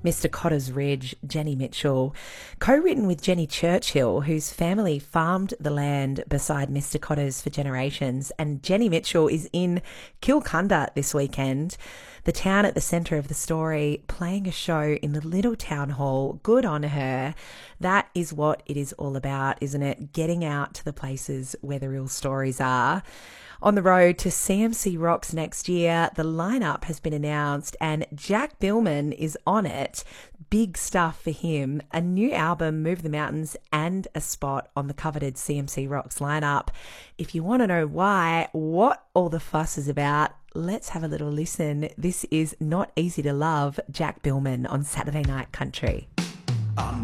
Mr. Cotter's Ridge, Jenny Mitchell, co-written with Jenny Churchill, whose family farmed the land beside Mr. Cotter's for generations. And Jenny Mitchell is in Kilcunda this weekend, the town at the centre of the story, playing a show in the little town hall. Good on her. That is what it is all about, isn't it? Getting out to the places where the real stories are. On the road to CMC Rocks next year, the lineup has been announced and Jack Billman is on it. Big stuff for him. A new album, Move the Mountains, and a spot on the coveted CMC Rocks lineup. If you want to know why, what all the fuss is about, let's have a little listen. This is Not Easy to Love, Jack Billman on Saturday Night Country.